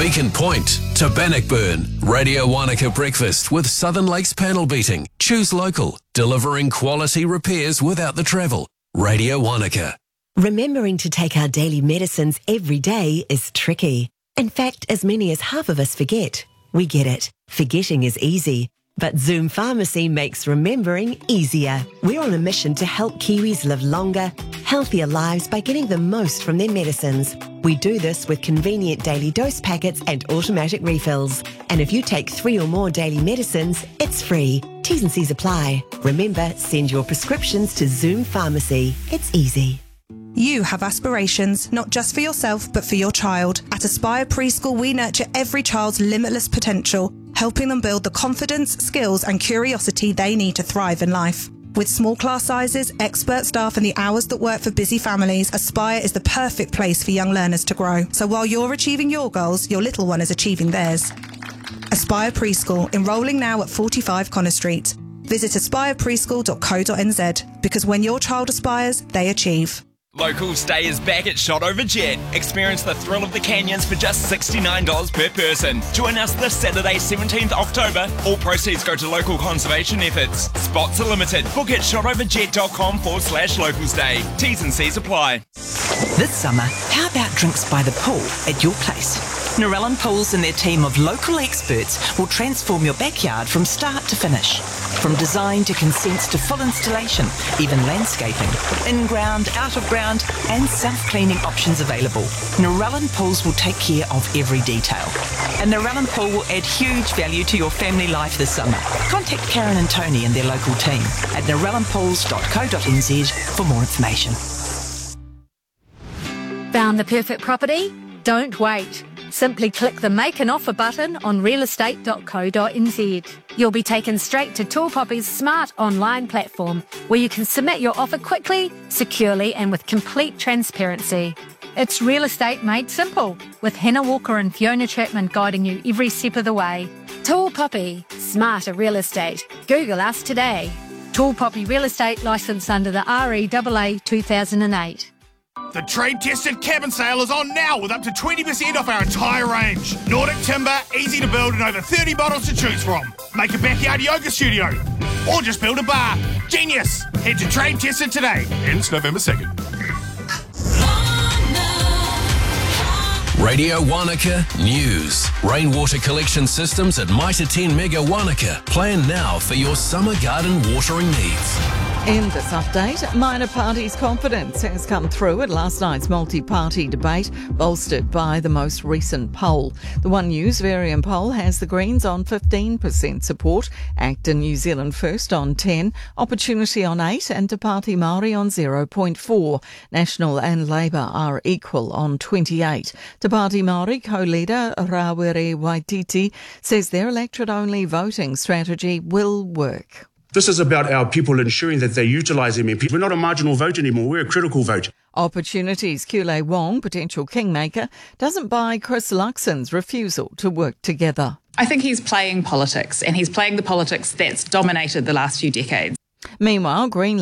Beacon Point to Bannockburn. Radio Wanaka breakfast with Southern Lakes panel beating. Choose local, delivering quality repairs without the travel. Radio Wanaka. Remembering to take our daily medicines every day is tricky. In fact, as many as half of us forget. We get it. Forgetting is easy. But Zoom Pharmacy makes remembering easier. We're on a mission to help Kiwis live longer, healthier lives by getting the most from their medicines. We do this with convenient daily dose packets and automatic refills. And if you take 3 or more daily medicines, it's free. T's and C's apply. Remember, send your prescriptions to Zoom Pharmacy. It's easy. You have aspirations, not just for yourself, but for your child. At Aspire Preschool, we nurture every child's limitless potential, helping them build the confidence, skills and curiosity they need to thrive in life. With small class sizes, expert staff and the hours that work for busy families, Aspire is the perfect place for young learners to grow. So while you're achieving your goals, your little one is achieving theirs. Aspire Preschool, enrolling now at 45 Connor Street. Visit aspirepreschool.co.nz, because when your child aspires, they achieve. Locals Day is back at Shotover Jet. Experience the thrill of the canyons for just $69 per person. Join us this Saturday, 17th October. All proceeds go to local conservation efforts. Spots are limited. Book at shotoverjet.com/locals day. T's and C's apply. This summer, how about drinks by the pool at your place? Narellan Pools and their team of local experts will transform your backyard from start to finish. From design to consents to full installation, even landscaping, in-ground, out-of-ground and self-cleaning options available. Narellan Pools will take care of every detail. A Narellan Pool will add huge value to your family life this summer. Contact Karen and Tony and their local team at narellanpools.co.nz for more information. Found the perfect property? Don't wait. Simply click the Make an Offer button on realestate.co.nz. You'll be taken straight to Tall Poppy's smart online platform, where you can submit your offer quickly, securely and with complete transparency. It's real estate made simple, with Hannah Walker and Fiona Chapman guiding you every step of the way. Tall Poppy, smarter real estate. Google us today. Tall Poppy Real Estate, licensed under the REAA 2008. The trade-tested cabin sale is on now with up to 20% off our entire range. Nordic timber, easy to build and over 30 models to choose from. Make a backyard yoga studio or just build a bar. Genius! Head to Trade Tested today. Ends November 2nd. Radio Wanaka News. Rainwater collection systems at Mitre 10 Mega Wanaka. Plan now for your summer garden watering needs. In this update, minor parties' confidence has come through at last night's multi-party debate, bolstered by the most recent poll. The One News Varian poll has the Greens on 15% support, ACT and New Zealand First on 10, Opportunity on 8 and Te Pāti Māori on 0.4. National and Labour are equal on 28. Te Pāti Māori co-leader Rawere Waititi says their electorate-only voting strategy will work. This is about our people ensuring that they utilise MMP. We're not a marginal vote anymore, we're a critical vote. Opportunity's Kule Wong, potential kingmaker, doesn't buy Chris Luxon's refusal to work together. I think he's playing politics, and he's playing the politics that's dominated the last few decades. Meanwhile, Green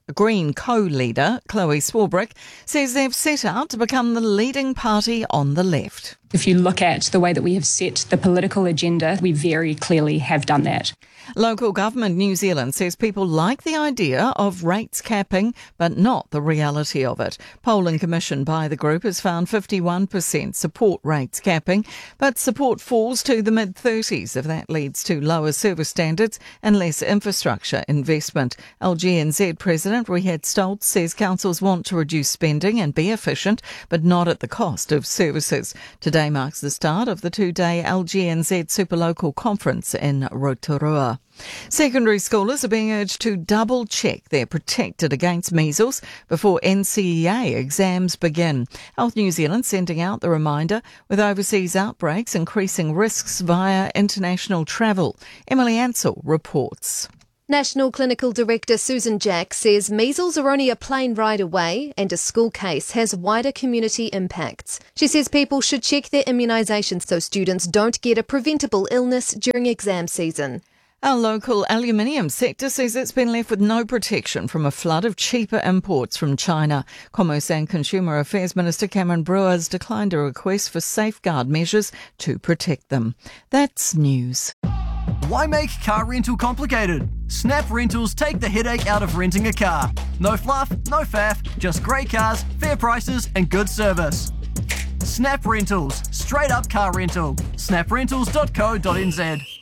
co-leader Chloe Swarbrick says they've set out to become the leading party on the left. If you look at the way that we have set the political agenda, we very clearly have done that. Local government New Zealand says people like the idea of rates capping, but not the reality of it. Polling commissioned by the group has found 51% support rates capping, but support falls to the mid-30s if that leads to lower service standards and less infrastructure investment. LGNZ President Rihad Stoltz says councils want to reduce spending and be efficient, but not at the cost of services. Today marks the start of the 2-day LGNZ Superlocal Conference in Rotorua. Secondary schoolers are being urged to double-check they're protected against measles before NCEA exams begin. Health New Zealand sending out the reminder, with overseas outbreaks increasing risks via international travel. Emily Ansell reports. National Clinical Director Susan Jack says measles are only a plane ride away and a school case has wider community impacts. She says people should check their immunisations so students don't get a preventable illness during exam season. Our local aluminium sector says it's been left with no protection from a flood of cheaper imports from China. Commerce and Consumer Affairs Minister Cameron Brewer has declined a request for safeguard measures to protect them. That's news. Why make car rental complicated? Snap Rentals take the headache out of renting a car. No fluff, no faff, just great cars, fair prices and good service. Snap Rentals, straight up car rental. snaprentals.co.nz.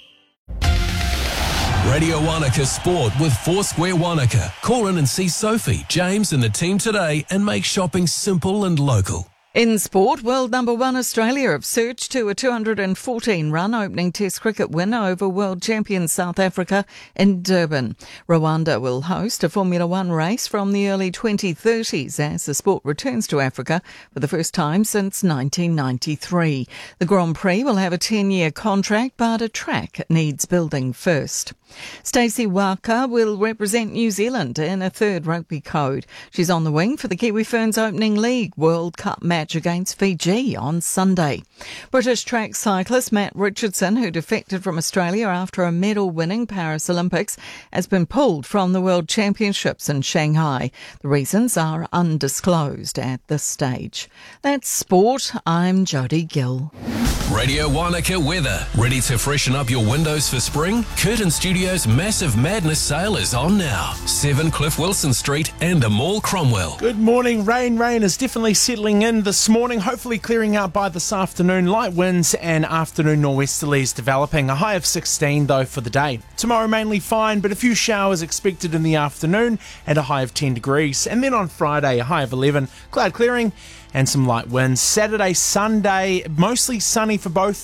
Radio Wanaka Sport with Foursquare Wanaka. Call in and see Sophie, James and the team today and make shopping simple and local. In sport, world number one Australia have surged to a 214-run opening Test cricket win over world champion South Africa in Durban. Rwanda will host a Formula One race from the early 2030s as the sport returns to Africa for the first time since 1993. The Grand Prix will have a 10-year contract, but a track needs building first. Stacey Waka will represent New Zealand in a third rugby code. She's on the wing for the Kiwi Ferns Opening League World Cup match against Fiji on Sunday. British track cyclist Matt Richardson, who defected from Australia after a medal-winning Paris Olympics, has been pulled from the World Championships in Shanghai. The reasons are undisclosed at this stage. That's sport. I'm Jodie Gill. Radio Wanaka weather. Ready to freshen up your windows for spring? Curtin Studios' Massive Madness sale is on now. 7 Cliff Wilson Street and the Mall Cromwell. Good morning. Rain is definitely settling in this morning, hopefully clearing out by this afternoon. Light winds and afternoon norwesterlies developing. A high of 16 though for the day. Tomorrow mainly fine, but a few showers expected in the afternoon and a high of 10 degrees. And then on Friday, a high of 11, cloud clearing and some light winds. Saturday, Sunday, mostly sunny for both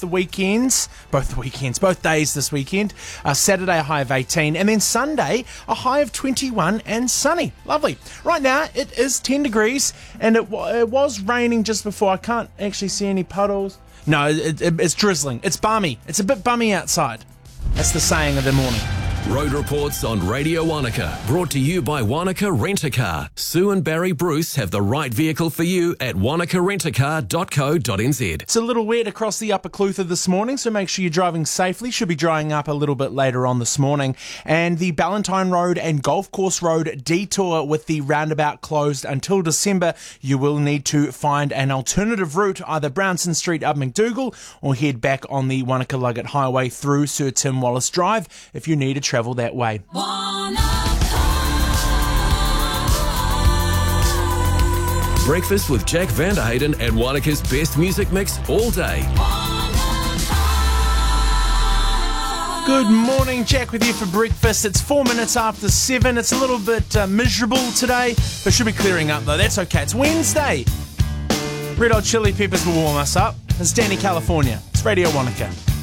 days this weekend. Saturday, a high of 18, and then Sunday, a high of 21 and sunny. Lovely. Right now, it is 10 degrees, and it was raining just before. I can't actually see any puddles. No, it's drizzling. It's bummy. It's a bit bummy outside. That's the saying of the morning. Road reports on Radio Wanaka, brought to you by Wanaka Rent-A-Car. Sue and Barry Bruce have the right vehicle for you at wanakarentacar.co.nz. It's a little wet across the upper Clutha this morning, so make sure you're driving safely. Should be drying up a little bit later on this morning. And the Ballantyne Road and Golf Course Road detour with the roundabout closed until December. You will need to find an alternative route, either Brownson Street up McDougall or head back on the Wanaka-Luggett Highway through Sir Tim Wallace Drive if you need to travel that way. Breakfast with Jack Vanderhayden at Wanaka's best music mix all day. Good morning, Jack with you for breakfast. It's 4 minutes after 7. It's a little bit miserable today, but should be clearing up though. That's okay. It's Wednesday. Red Hot Chili Peppers will warm us up. It's Danny California. It's Radio Wanaka.